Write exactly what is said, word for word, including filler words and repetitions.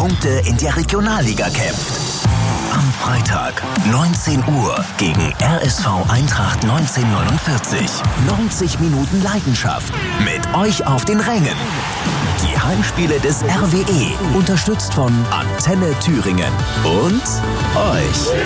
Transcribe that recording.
Punkte in der Regionalliga kämpft. Am Freitag, neunzehn Uhr, gegen R S V Eintracht neunzehnhundertneunundvierzig. neunzig Minuten Leidenschaft mit euch auf den Rängen. Die Heimspiele des R W E, unterstützt von Antenne Thüringen und euch.